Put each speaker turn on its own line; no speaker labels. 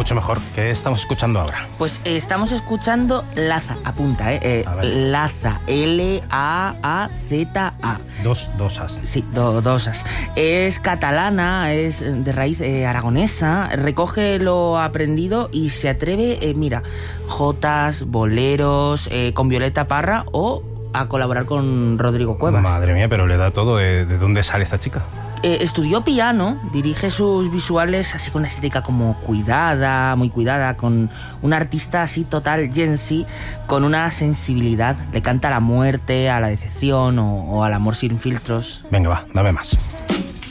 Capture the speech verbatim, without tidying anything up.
mucho mejor. ¿Qué estamos escuchando ahora?
Pues eh, estamos escuchando Laza, apunta, ¿eh? eh Laza, L A A Z A.
Dos, dos as.
Sí, do, dos as. Es catalana, es de raíz eh, aragonesa, recoge lo aprendido y se atreve, eh, mira, jotas, boleros, eh, con Violeta Parra o a colaborar con Rodrigo Cuevas.
Madre mía, pero le da todo. ¿De, de dónde sale esta chica?
Eh, estudió piano, dirige sus visuales así con una estética como cuidada, muy cuidada, con una artista así total, Gen Z, con una sensibilidad. Le canta a la muerte, a la decepción o, o al amor sin filtros.
Venga, va, dame más.